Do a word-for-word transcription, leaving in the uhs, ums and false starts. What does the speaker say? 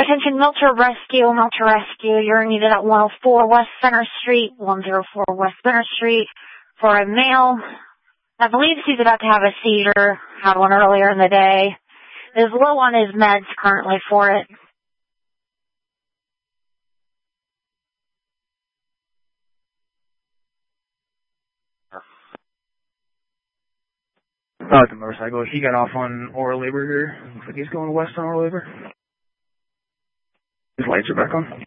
Attention, Milter Rescue, Milter Rescue. You're needed at one oh four West Center Street, one oh four West Center Street for a male. I believe he's about to have a seizure. Had one earlier in the day. Is low on his meds currently for it. I like the motorcycle. He got off on Oral Labor here. Looks like he's going west on Oral Labor. His lights are back on.